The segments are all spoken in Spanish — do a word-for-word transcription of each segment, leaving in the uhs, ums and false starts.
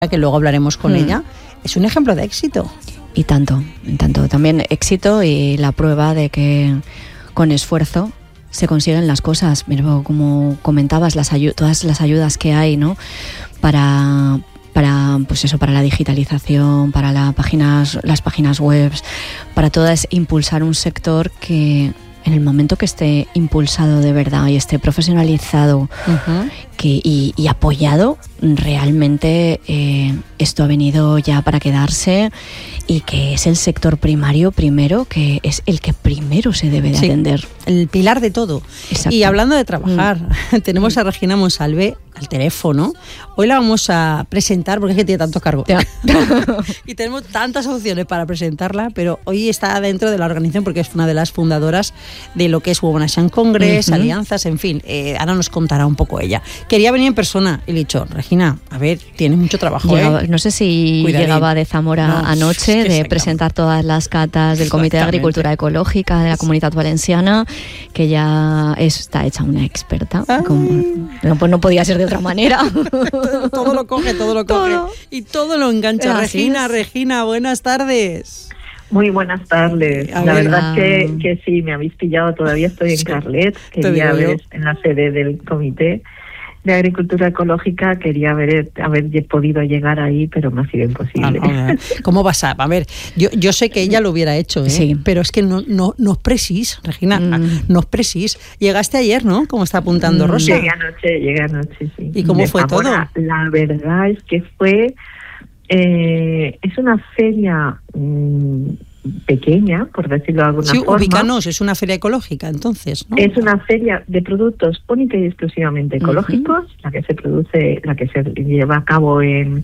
que luego hablaremos con Mm. ella, es un ejemplo de éxito. Y tanto, y tanto. También éxito y la prueba de que con esfuerzo se consiguen las cosas. Pero como comentabas, las ayu- todas las ayudas que hay, ¿no? Para, para, pues eso, para la digitalización, para la páginas, las páginas web, para todas impulsar un sector que en el momento que esté impulsado de verdad y esté profesionalizado Uh-huh. que, y, y apoyado, realmente eh, esto ha venido ya para quedarse y que es el sector primario primero, que es el que primero se debe de Sí. atender. El pilar de todo. Exacto. Y hablando de trabajar, mm. tenemos a Regina Monsalve al teléfono. Hoy la vamos a presentar porque es que tiene tanto cargo. Ya. Y tenemos tantas opciones para presentarla, pero hoy está dentro de la organización porque es una de las fundadoras de lo que es Women Action Congress, uh-huh. alianzas, en fin. Eh, ahora nos contará un poco ella. Quería venir en persona y le he dicho, Regina, a ver, tienes mucho trabajo. Llegaba, ¿eh? No sé si Cuidadín. llegaba de Zamora No, anoche es que de presentar todas las catas del Comité de Agricultura Ecológica de la Comunidad Valenciana, que ya está hecha una experta. Como, no, pues no podía ser de otra manera. Todo lo coge, todo lo coge. Todo. Y todo lo engancha. Así Regina, es. Regina, buenas tardes. Muy buenas tardes. A la ver, verdad ah. que, que sí, me habéis pillado. Todavía estoy en Sí, Carlet. te Quería digo ver yo. en la sede del Comité de Agricultura Ecológica. Quería haber, haber podido llegar ahí, pero me ha sido imposible. Ah, no, ¿cómo vas a...? A ver, yo, yo sé que ella lo hubiera hecho, ¿eh? Sí. Pero es que no, no, no es precis, Regina, Mm. no es precis. Llegaste ayer, ¿no? Como está apuntando Mm. Rosa. Llegué anoche, llegué anoche, sí. ¿Y cómo De fue Zamora. todo? La verdad es que fue... Eh, es una feria mmm, pequeña, por decirlo de alguna Sí, forma. ubícanos, es una feria ecológica, entonces, ¿no? Es una feria de productos única y exclusivamente ecológicos, uh-huh. la que se produce, la que se lleva a cabo en,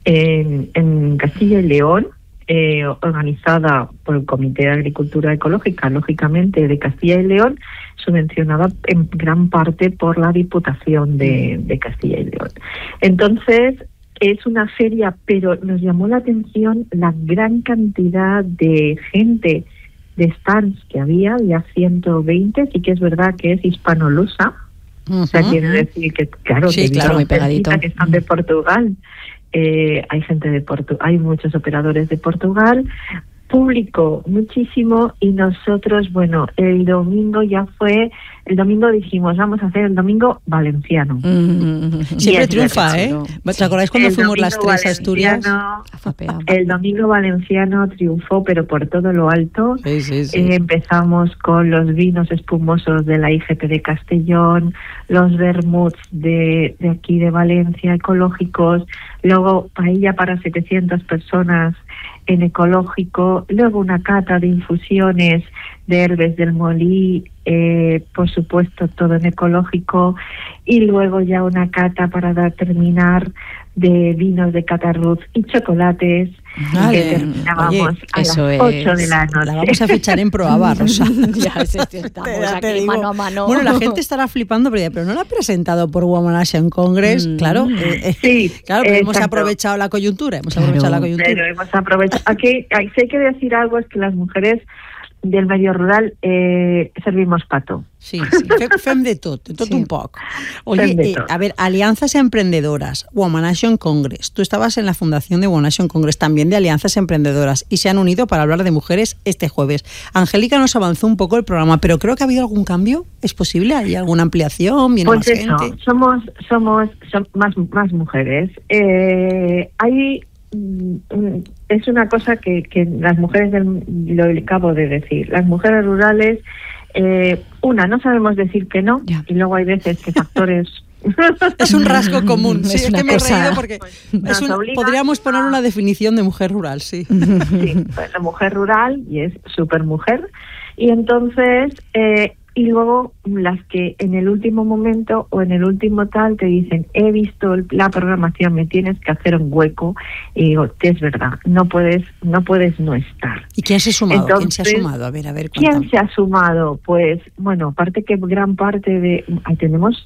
en, en Castilla y León, eh, organizada por el Comité de Agricultura Ecológica, lógicamente de Castilla y León, subvencionada en gran parte por la Diputación de, de Castilla y León. Entonces, es una feria, pero nos llamó la atención la gran cantidad de gente, de stands que había, había ciento veinte, sí que es verdad que es hispanolusa, uh-huh. o sea, quiere decir que, claro, sí, que, claro, muy pegadito. que están de Portugal, eh, hay gente de Portugal, hay muchos operadores de Portugal, público muchísimo, y nosotros, bueno, el domingo ya fue, el domingo dijimos, vamos a hacer el domingo valenciano. Mm. Siempre es triunfa, verdad, ¿eh? ¿no? ¿Te acordáis cuando El fuimos las domingo tres a Asturias? valenciano- El domingo valenciano triunfó, pero por todo lo alto. Sí, sí, sí. Eh, empezamos con los vinos espumosos de la I G P de Castellón, los vermuts de, de aquí de Valencia, ecológicos, luego paella para setecientas personas en ecológico, luego una cata de infusiones de Herbes del Molí, eh, por supuesto todo en ecológico, y luego ya una cata para dar, terminar de vinos de Catarruz y chocolates, Vale. que terminábamos Oye, a eso las es- ocho de la noche. La vamos a fichar en Proaba, Rosa. Ya sé, sí, estamos Te- te aquí digo. mano a mano. Bueno, la gente estará flipando, pero, pero no la ha presentado por Women Action Congress, Mm. claro. eh, eh, Sí, claro, pero hemos exacto. aprovechado la coyuntura, hemos Claro. aprovechado la Pero coyuntura. hemos aprovechado. Aquí hay, si hay que decir algo, es que las mujeres del medio rural eh, servimos pato. Sí, sí. Fem, fem de tot, de tot Sí. un poc. Oye, Fem de eh, tot. a ver, alianzas emprendedoras, Women Action Congress. Tú estabas en la fundación de Women Action Congress, también de alianzas emprendedoras, y se han unido para hablar de mujeres este jueves. Angélica nos avanzó un poco el programa, pero creo que ha habido algún cambio. ¿Es posible? ¿Hay alguna ampliación? ¿Viene Pues más eso, gente? somos somos som- más más mujeres. Eh, hay mm, mm, es una cosa que, que las mujeres del, lo acabo de decir. Las mujeres rurales, eh, una, no sabemos decir que no, Ya. y luego hay veces que factores Es un rasgo común. Sí, Es es, una que me he cosa- reído porque Nos es un- obligan podríamos poner a- una definición de mujer rural, sí. Sí, pues la mujer rural, y es súper mujer. Y entonces, eh, y luego las que en el último momento o en el último tal te dicen, he visto el- la programación, me tienes que hacer un hueco. Y digo, es verdad, no puedes no puedes no estar. ¿Y quién se ha sumado? ¿Quién se ha Entonces, sumado? A ver, a ver. ¿Quién cuéntame. se ha sumado? Pues, bueno, aparte que gran parte de... Ahí tenemos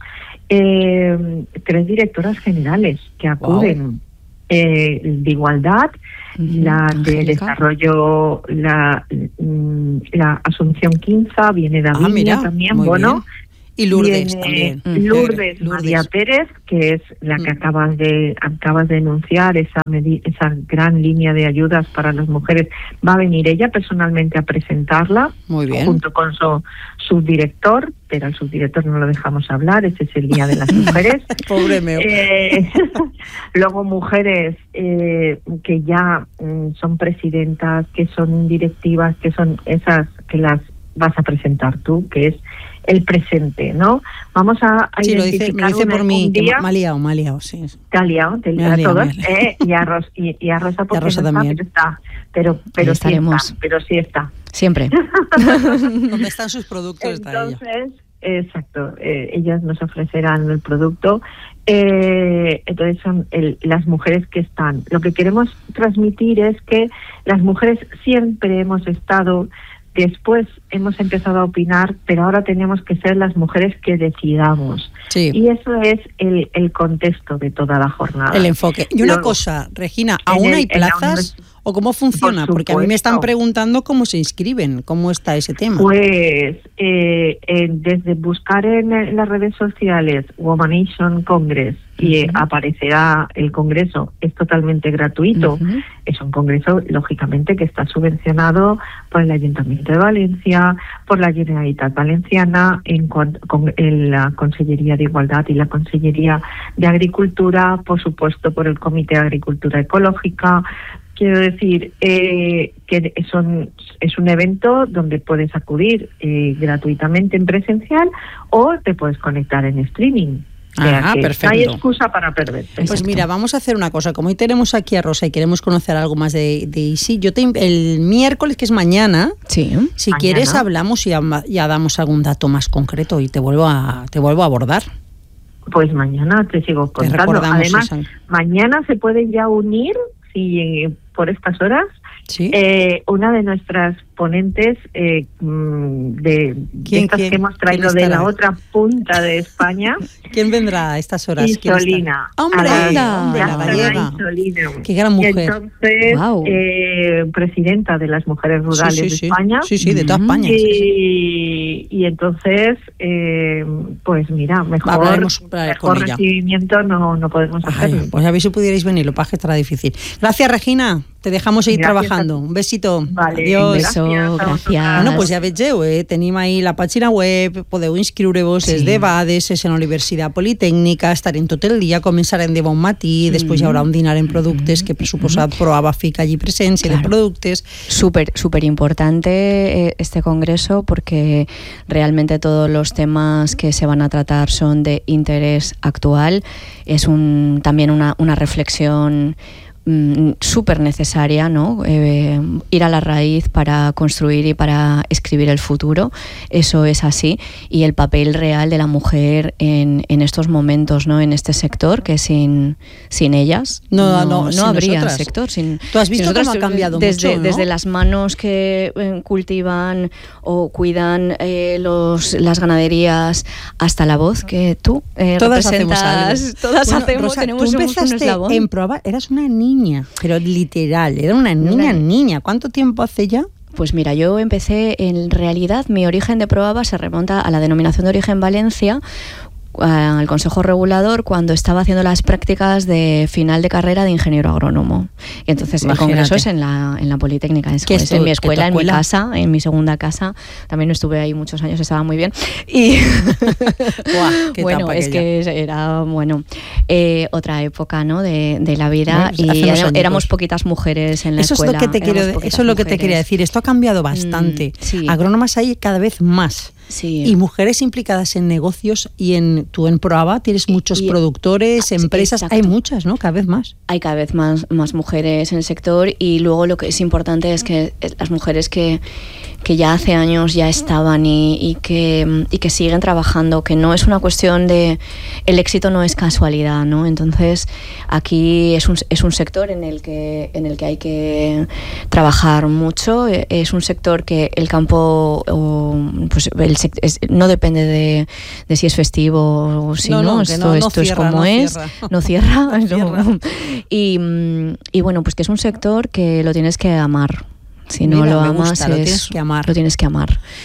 eh, tres directoras generales que acuden. Eh, de igualdad, Ujú, la de Angélica. desarrollo, la, mm, la Asunción Quinza, viene David Ah, mira, también, muy bueno, bien. Y Lourdes viene también. Lourdes, Lourdes María Pérez, que es la que Mm. acabas de acabas de enunciar, esa medi- esa gran línea de ayudas para las mujeres. Va a venir ella personalmente a presentarla, Muy bien. junto con su subdirector, pero al subdirector no lo dejamos hablar, ese es el Día de las Mujeres. Pobre mío. Eh, luego mujeres eh, que ya mm, son presidentas, que son directivas, que son esas que las vas a presentar tú, que es el presente, ¿no? Vamos a, a Sí, lo dice, me lo dice una- por mí, un que día. me ha liado, me ha liado, sí. Te ha liado, te Me lía ha a liado, todos, me ha liado. eh, y a Rosa, y, y a Rosa porque Rosa no está, también. pero está, pero, pero Ahí sí estaremos. está, pero sí está. Siempre. ¿Dónde están sus productos? Está ella. Entonces, exacto, eh, ellas nos ofrecerán el producto. Eh, entonces son el- las mujeres que están. Lo que queremos transmitir es que las mujeres siempre hemos estado. Después hemos empezado a opinar, pero ahora tenemos que ser las mujeres que decidamos. Sí. Y eso es el, el contexto de toda la jornada. El enfoque. Y una Luego, cosa, Regina, en ¿aún el- hay en la plazas univers- o cómo funciona? Por Porque a mí me están supuesto. preguntando cómo se inscriben, cómo está ese tema. Pues eh, eh, desde buscar en, en las redes sociales Womanation Congress y eh, Ujú. aparecerá el congreso, es totalmente gratuito. Ujú. Es un congreso, lógicamente, que está subvencionado por el Ayuntamiento de Valencia, por la Generalitat Valenciana, en, cuan- con en la Consellería de Igualdad y la Consellería de Agricultura, por supuesto, por el Comité de Agricultura Ecológica. Quiero decir eh, que son, es un evento donde puedes acudir eh, gratuitamente en presencial o te puedes conectar en streaming. O sea Ajá, que perfecto. no hay excusa para perderte. Pues Exacto. mira, vamos a hacer una cosa. Como hoy tenemos aquí a Rosa y queremos conocer algo más de, de Isi, yo te, el miércoles, que es mañana, Sí. si Mañana. quieres hablamos y ya, ya damos algún dato más concreto y te vuelvo a, te vuelvo a abordar. Pues mañana te sigo Te contando. recordamos, Además, Susan. mañana se pueden ya unir, si eh, por estas horas, ¿Sí? eh, una de nuestras ponentes eh, mm, de, de ¿Quién, estas quién? que hemos traído ¿Quién de la estará? otra punta de España, ¿Quién vendrá a estas horas? ¿Quién está? Isolina. ¡Hombre! Anda. ¡Hombre, la Ya gallega! estará Isolina. ¡Qué gran Y mujer! entonces, Guau. eh, presidenta de las mujeres Sí, rurales sí, de sí. España. Sí, sí, de toda Ujú. España. sí, sí. Y, y entonces, eh, pues mira, mejor, Hablaremos, eh, mejor con ella. recibimiento no, no podemos hacerlo. Ay, pues a ver si pudierais venir, lo que pasa es que estará difícil. Gracias, Regina. Te dejamos seguir Gracias trabajando. a ti. Un besito. Vale, Adiós. Un beso, Gracias a gracias. Bueno, pues ja vegeu, eh? tenim ahí la pàgina web, podeu inscriure-vos, Sí. és de Bades, és en la Universitat Politècnica, estarem tot el dia, començarem de bon matí, després hi haurà un dinar en productes que per suposat Proava fica allí presència de Claro. productes. Súper, súper importante eh, este congreso porque realmente todos los temas que se van a tratar son de interés actual. Es un, también una, una reflexión mm, súper necesaria, ¿no? Eh, ir a la raíz para construir y para escribir el futuro, eso es así, y el papel real de la mujer en, en estos momentos, ¿no? En este sector, que sin, sin ellas No, no, no, no sin habría nosotras. sector. Sin, Tú has visto sin nosotras, cómo ha cambiado desde, mucho, ¿no? desde las manos que eh, cultivan o cuidan eh, los, las ganaderías hasta la voz que tú eh, Todas hacemos representas. algo. Todas Bueno, hacemos, Rosa, tenemos tú un, un empezaste eslabón. en Proava, eras una niña, pero literal, era una niña, Una- niña. ¿Cuánto tiempo hace ya? Pues mira, yo empecé, en realidad mi origen de Proava se remonta a la denominación de origen Valencia, al Consejo Regulador, cuando estaba haciendo las prácticas de final de carrera de ingeniero agrónomo. Y entonces Imagínate. el congreso es en la, en la Politécnica, es, ¿Qué pues, es tu- en mi qué escuela, tu en mi escuela? casa, en mi segunda casa. También estuve ahí muchos años, estaba muy bien. Y Buah, qué bueno, etapa es aquella. que era bueno eh, otra época, ¿no? de, de la vida. Bueno, hace y unos era- añicos. éramos poquitas mujeres en la Eso es escuela. lo que te quiero, éramos poquitas eso es lo que te mujeres. quería decir. Esto ha cambiado bastante. Mm, sí. Agrónomas hay cada vez más. Sí. Y mujeres implicadas en negocios y en tú en Proava tienes muchos y- productores, sí, empresas, exacto. hay muchas, ¿no? Cada vez más. Hay cada vez más, más mujeres en el sector y luego lo que es importante es que las mujeres que, que ya hace años ya estaban y, y, que, y que siguen trabajando, que no es una cuestión de... El éxito no es casualidad, ¿no? Entonces aquí es un, es un sector en el, que, en el que hay que trabajar mucho, es un sector que el campo o, pues el sec- es- no depende de, de si es festivo o si No, no, no, que esto, no- no esto cierra, es como no es, cierra. no cierra, No no. cierra. Y, mm, y bueno, pues que es un sector que lo tienes que amar. Si no Mira, lo me amas, gusta, lo es- tienes que amar. lo tienes que amar.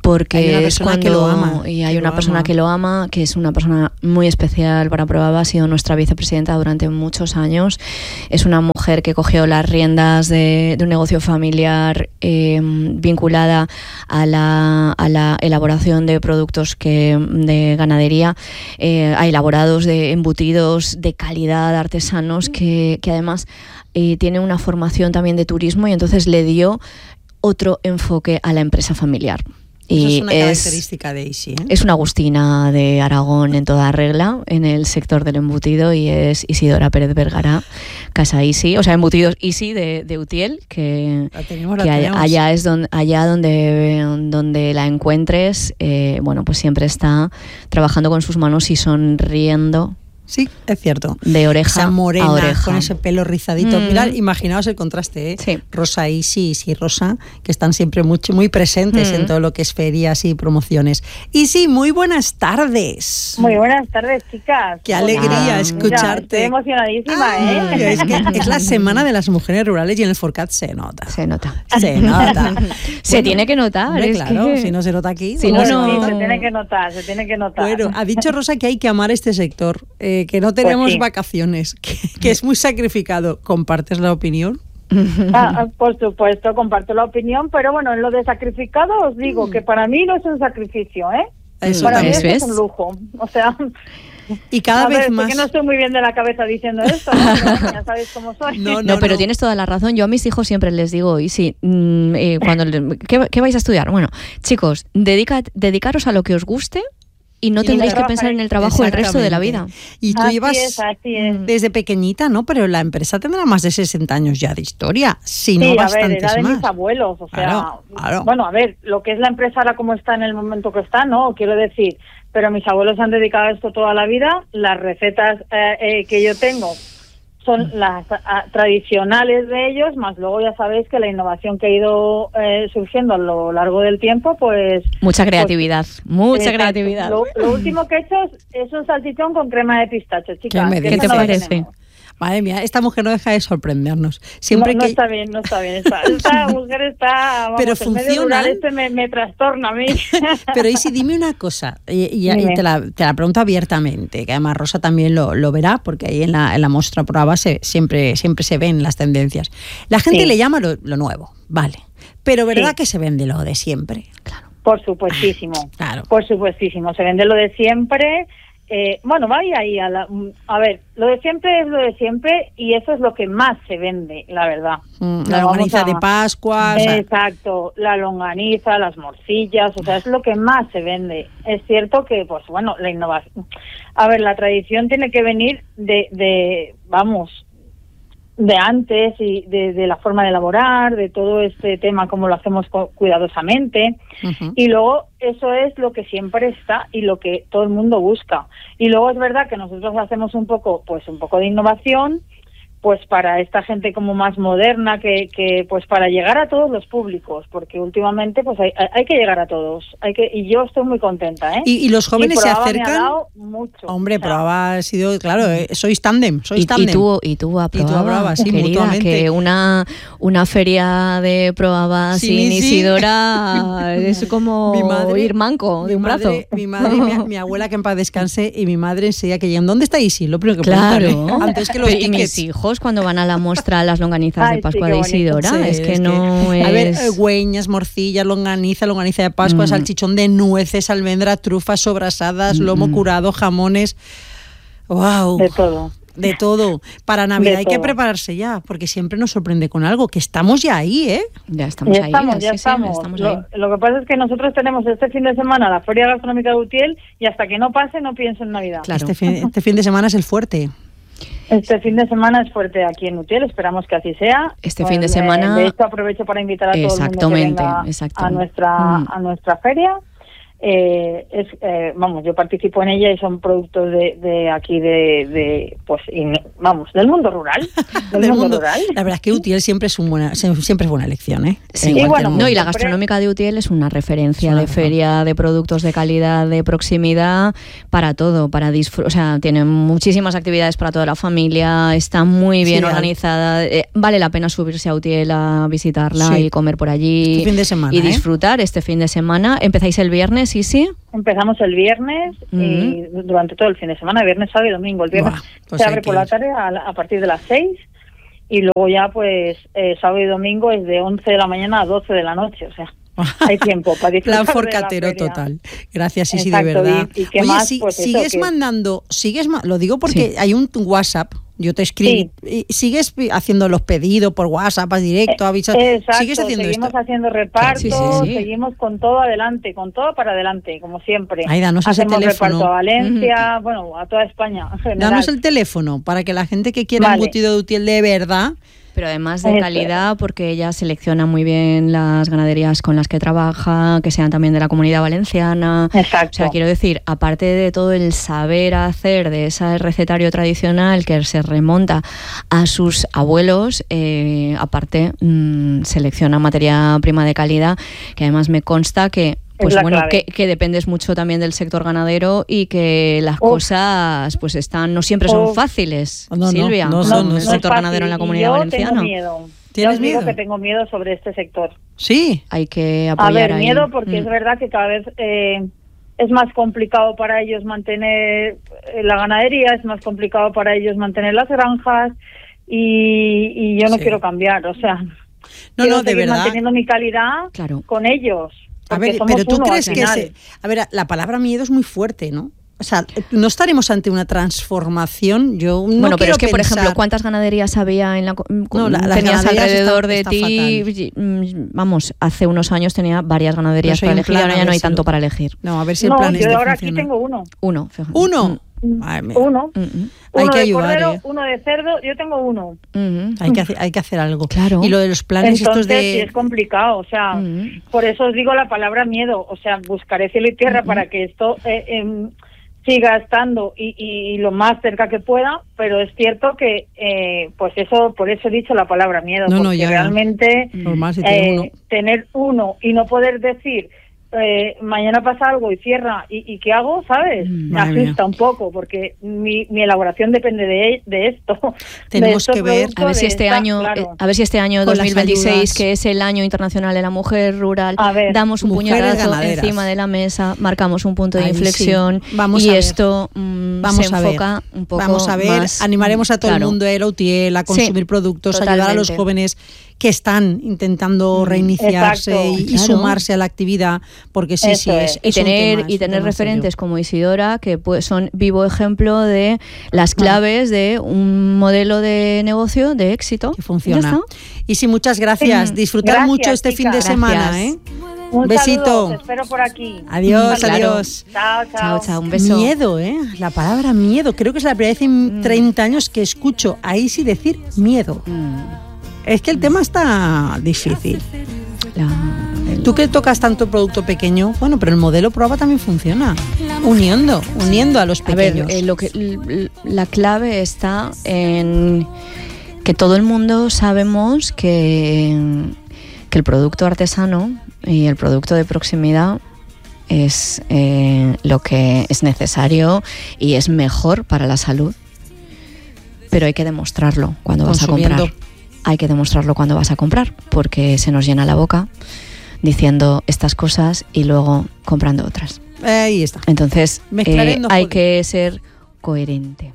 porque hay una es persona cuando que lo ama, y hay que una lo persona ama. que lo ama, que es una persona muy especial para Proaba, ha sido nuestra vicepresidenta durante muchos años. Es una mujer que cogió las riendas de, de un negocio familiar eh, vinculada a la, a la elaboración de productos que de ganadería, eh, a elaborados de embutidos de calidad, artesanos, que, que además eh, tiene una formación también de turismo, y entonces le dio otro enfoque a la empresa familiar. Eso Y es una es, característica de Isi, ¿eh? es una agustina de Aragón en toda regla en el sector del embutido, y es Isidora Pérez Vergara, Casa Isi, o sea, embutidos Isi de, de Utiel, que, La tenemos, la que tenemos. allá es donde, allá donde, donde la encuentres, eh, bueno, pues siempre está trabajando con sus manos y sonriendo. Sí, es cierto. De oreja Esa morena a oreja. con ese pelo rizadito. Mm. Mirad, imaginaos el contraste, ¿eh? Sí. Rosa Isi, Isi Rosa, que están siempre mucho, muy presentes Mm. en todo lo que es ferias y promociones. Isi, muy buenas tardes. Muy buenas tardes, chicas. Qué Hola. alegría Mira, escucharte. estoy emocionadísima, Ay, ¿eh? es que es la semana de las mujeres rurales y en el Forcat se nota. Se nota. Se nota. Se Bueno, tiene que notar. hombre, es claro, que... si no se nota aquí. Si ¿cómo no, se no- Sí, nota? se tiene que notar, se tiene que notar. Bueno, ha dicho Rosa que hay que amar este sector, eh, que no tenemos sí. vacaciones, que, que es muy sacrificado. ¿Compartes la opinión? Ah, ah, por supuesto, comparto la opinión, pero bueno, en lo de sacrificado os digo que para mí no es un sacrificio, ¿eh? Eso para mí también. eso ¿Eso es un es? lujo. O sea, Y cada a vez ver, sé más. que no estoy muy bien de la cabeza diciendo esto, ¿no? Pero bueno, ya sabéis cómo soy. No, No, pero tienes toda la razón. Yo a mis hijos siempre les digo, y sí, mm, eh, cuando le- ¿qué, qué vais a estudiar? Bueno, chicos, dedicad, dedicaros a lo que os guste y no Y tendréis no que pensar en el trabajo el resto de la vida. Exactamente. Y tú Así llevas es, así es. desde pequeñita, ¿no? Pero la empresa tendrá más de sesenta años ya de historia, si no Sí, a ver, bastantes era de más. mis abuelos, o sea, Claro, claro. bueno, a ver, lo que es la empresa ahora como está en el momento que está, no, quiero decir, pero mis abuelos han dedicado a esto toda la vida, las recetas eh, eh, que yo tengo son las ah, tradicionales de ellos, más luego ya sabéis que la innovación que ha ido eh, surgiendo a lo largo del tiempo, pues... Mucha creatividad, mucha Exacto. creatividad. Lo, lo último que he hecho es, es un salchichón con crema de pistacho, chicas. me que dices? eso ¿Qué te no lo parece? tenemos. Madre mía, esta mujer no deja de sorprendernos. Siempre no, no que está bien, no está bien. Está, esta mujer está... Vamos, Pero el medio funciona. rural este me, me trastorna a mí. Pero Isi, dime una cosa, y, y- y Dime. te, la, te la pregunto abiertamente, que además Rosa también lo, lo verá, porque ahí en la, en la muestra Proaba se, siempre, siempre se ven las tendencias. La gente Sí. le llama lo, lo nuevo, vale, pero ¿verdad Sí. que se vende lo de siempre? Claro. Por supuestísimo. Claro. Por supuestísimo. Se vende lo de siempre. Eh, bueno, vaya ahí a la... A ver, lo de siempre es lo de siempre y eso es lo que más se vende, la verdad. Mm, No La vamos longaniza a- de Pascua, o sea, Exacto, la longaniza, las morcillas, o sea, es lo que más se vende. Es cierto que, pues bueno, la innovación... A ver, la tradición tiene que venir de, de vamos, de antes y de, de la forma de elaborar, de todo este tema, cómo lo hacemos cu- cuidadosamente. ujú. Y luego eso es lo que siempre está y lo que todo el mundo busca. Y luego es verdad que nosotros hacemos un poco, pues un poco de innovación, pues para esta gente como más moderna, que, que pues para llegar a todos los públicos, porque últimamente pues hay, hay que llegar a todos. Hay que y yo estoy muy contenta, ¿eh? Y, y los jóvenes Y se Proaba me ha acercan. dado mucho. Hombre, O sea, Proaba ha sido, claro, eh, sois tándem, sois Y, tándem. y tú, y tú a Y tú a Proaba, Proaba, sí, querida, mutuamente. que una, una feria de Proaba Sí, sin sí. Isidora es como Mi madre- ir manco de mi un madre- brazo. Mi madre, mi, mi abuela que en paz descanse, y mi madre enseguida que llegan. ¿Dónde está Isi? Lo primero que Claro. preguntan, ¿eh? Antes que los Pero, y mis tickets. hijos cuando van a la muestra las longanizas Ay, de sí, Pascua qué de bonito. Isidora, Sí, es que es no que- es... A ver, eh, güeñas, morcillas, longaniza, longaniza de Pascua, Mm. salchichón de nueces, almendra, trufas sobrasadas, lomo Mm. curado, jamones. ¡Wow! de todo. De todo. Para Navidad De hay que todo. prepararse ya, porque siempre nos sorprende con algo, que estamos ya ahí, ¿eh? Ya estamos Ya ahí. estamos, sí, ya sí, estamos. estamos lo, ahí. lo que pasa es que nosotros tenemos este fin de semana la Feria Gastronómica de Utiel y hasta que no pase no pienso en Navidad. Claro. Este, fin, este fin de semana es el fuerte. Este fin de semana es fuerte aquí en Utiel, esperamos que así sea. Este Pues, fin de eh, semana- De hecho aprovecho para invitar a todo el mundo que Exactamente, venga exacto. a nuestra Mm. a nuestra feria. Eh, es eh, vamos, yo participo en ella y son productos de, de aquí de, de pues in, vamos del mundo rural del, del mundo, mundo rural. La verdad es que Utiel siempre es un buena siempre es buena elección, ¿eh? Sí, y bueno, no, y la gastronómica de Utiel es una referencia es una de feria, de productos de calidad, de proximidad, para todo, para disfrutar, o sea, tiene muchísimas actividades para toda la familia, está muy bien sí, organizada, eh, vale la pena subirse a Utiel a visitarla sí. y comer por allí este fin de semana, y disfrutar ¿eh? este fin de semana. Empezáis el viernes, sí, sí. Empezamos el viernes uh-huh. y durante todo el fin de semana, viernes, sábado y domingo. El viernes Buah, pues se abre por la tarde a, a partir de las seis y luego ya pues eh, sábado y domingo es de once de la mañana a doce de la noche, o sea, hay tiempo para disfrutar. Plan forcatero total. Gracias, Sisi, Exacto, de verdad. Y, y qué Oye, más, si, pues sigues eso, mandando, sigues lo digo porque sí. hay un WhatsApp. Yo te escribo, sí. sigues haciendo los pedidos por WhatsApp, directo, avisas. Exacto, ¿Sigues haciendo seguimos esto? haciendo repartos, sí, sí, sí. seguimos con todo adelante, con todo para adelante, como siempre. Ay, danos Hacemos ese teléfono. reparto a Valencia, uh-huh. bueno, a toda España en general. Danos el teléfono para que la gente que quiera vale. embutido de Utiel de verdad. Pero además de calidad, porque ella selecciona muy bien las ganaderías con las que trabaja, que sean también de la Comunidad Valenciana. Exacto. O sea, quiero decir, aparte de todo el saber hacer de ese recetario tradicional que se remonta a sus abuelos, eh, aparte mmm, selecciona materia prima de calidad, que además me consta que pues bueno, que, que dependes mucho también del sector ganadero y que las Uf. cosas pues están no siempre son Uf. fáciles, no, Silvia, no, no, no, no, no el no sector es ganadero en la Comunidad yo Valenciana. Tengo miedo. ¿Tienes yo miedo? digo que tengo miedo sobre este sector. Sí, hay que apoyar. A ver, ahí. miedo porque mm. es verdad que cada vez eh, es más complicado para ellos mantener la ganadería, es más complicado para ellos mantener las granjas y, y yo no sí. quiero cambiar, o sea, no, quiero no, de seguir verdad. manteniendo mi calidad claro. con ellos. A ver, pero tú crees que se, a ver, la palabra miedo es muy fuerte, ¿no? O sea, ¿no estaremos ante una transformación? Yo no Bueno, pero es que, pensar... por ejemplo, ¿cuántas ganaderías había en la no, la, tenías alrededor está, de está ti? Fatal. Vamos, hace unos años tenía varias ganaderías para elegir, ahora ya no hay tanto lo... para elegir. No, a ver si el no, plan yo este ahora funciona. Aquí tengo uno. Uno, fíjate. ¿Uno? Mm. Ay, uno. Mm-hmm. Hay uno que de ayudar, cordero, eh. uno de cerdo, yo tengo uno. Mm-hmm. Hay que hacer, hay que hacer algo. Claro. Y lo de los planes Entonces, estos de... sí es complicado, o sea, mm-hmm. por eso os digo la palabra miedo, o sea, buscaré cielo y tierra mm-hmm. para que esto eh, eh, siga estando y, y, y lo más cerca que pueda, pero es cierto que, eh, pues eso, por eso he dicho la palabra miedo, no, porque no, ya, realmente normal, si eh, uno. tener uno y no poder decir Eh, mañana pasa algo y cierra y, y ¿qué hago? ¿Sabes? Mm, me asusta mía. un poco porque mi, mi elaboración depende de, de esto. Tenemos de que ver a ver si este esta, año claro. a ver si este año dos mil veintiséis, que es el año internacional de la mujer rural, ver, damos un puñetazo ganaderas. encima de la mesa, marcamos un punto de Ay, inflexión sí. Vamos y a esto mmm, Vamos se a enfoca ver. un poco Vamos a ver, más, animaremos a todo claro. el mundo a ir a Utiel, a consumir sí, productos, totalmente. ayudar a los jóvenes que están intentando reiniciarse Exacto. y, y claro. sumarse a la actividad, porque sí, Eso sí, es, y es tener tema, y tener referentes serio. como Isidora, que pues son vivo ejemplo de las claves de un modelo de negocio de éxito que funciona. Y sí, muchas gracias. Sí. Disfrutar Gracias, mucho este chica. fin de Gracias. semana, ¿eh? Un besito. Saludo, te espero por aquí. Adiós, claro. adiós. Chao, chao. Chao, chao, un beso. Miedo, ¿eh? La palabra miedo. Creo que es la primera vez en treinta años que escucho a Isi decir miedo. Mm. Es que el tema está difícil. La, el... Tú que tocas tanto producto pequeño, bueno, pero el modelo prueba también funciona. Uniendo, uniendo a los pequeños. A ver, eh, lo que, l- la clave está en que todo el mundo sabemos que, que el producto artesano y el producto de proximidad es eh, lo que es necesario y es mejor para la salud, pero hay que demostrarlo cuando vas a comprar. Hay que demostrarlo cuando vas a comprar, porque se nos llena la boca diciendo estas cosas y luego comprando otras. Ahí está. Entonces, eh, no hay que ser coherente.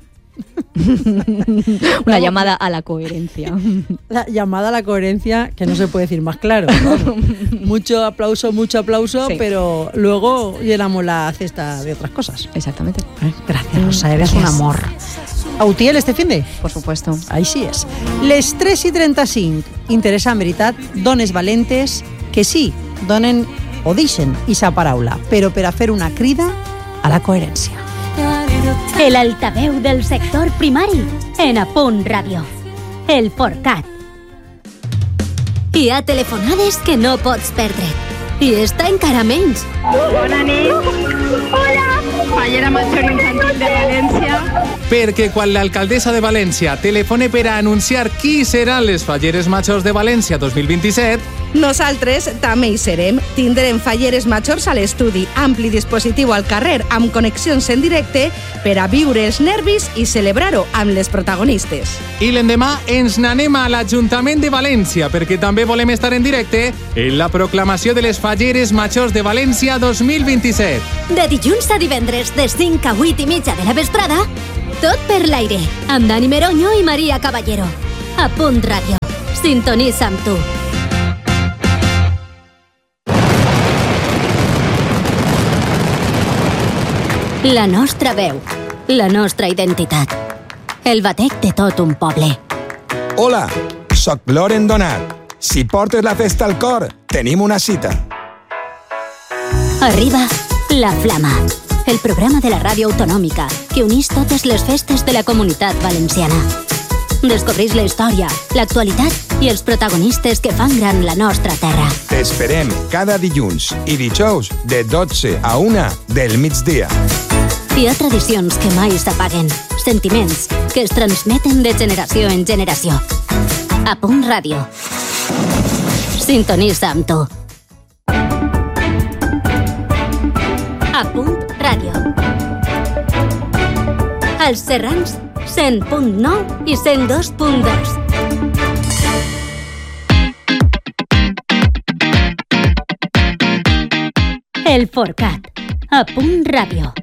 Una Vamos. llamada a la coherencia. La llamada a la coherencia, que no se puede decir más claro. ¿No? Mucho aplauso, mucho aplauso, sí. Pero luego llenamos la cesta de otras cosas. Exactamente. Eh, gracias, Rosa, eres un amor. A Utiel este finde? Por supuesto. Ahí sí és. Les tres i trenta-cinc. Interessa en veritat dones valentes que sí, donen o deixen esa paraula, però per a fer una crida a la coherència. El altaveu del sector primari en A Punt Ràdio. El Forcat. Hi ha telefonades que no pots perdre. i està encara menys. Bona nit. Hola. Fallera Major Infantil de València. Perquè quan l'alcaldessa de València telefone per a anunciar qui seran les Falleres Majors de València dos mil vint-i-set, nosaltres també hi serem. Tindrem Falleres Majors a l'estudi, ampli dispositiu al carrer amb connexions en directe per a viure els nervis i celebrar-ho amb les protagonistes. I l'endemà ens n'anem a l'Ajuntament de València perquè també volem estar en directe en la proclamació de les Falleres Majors de València dos mil vint-i-set. De dilluns a divendres, de cinc a vuit i mitja de la vesprada, tot per l'aire, amb Dani Meroño i Maria Caballero. A Punt Ràdio. Sintonitza amb tu. La nostra veu, la nostra identitat. El batec de tot un poble. Hola, soc Loren Donat. Si portes la festa al cor, tenim una cita. Arriba La Flama, el programa de la ràdio autonòmica que unís totes les festes de la comunitat valenciana. Descobrís la història, l'actualitat i els protagonistes que fan gran la nostra terra. T'esperem cada dilluns i dijous de dotze a una del migdia. Hi ha tradicions que mai s'apaguen, sentiments que es transmeten de generació en generació. A Punt Ràdio. Sintonitza amb tu. A Punt Ràdio. Els Serrans, cent punt nou i cent dos punt dos. El Forcat. A Punt Ràdio.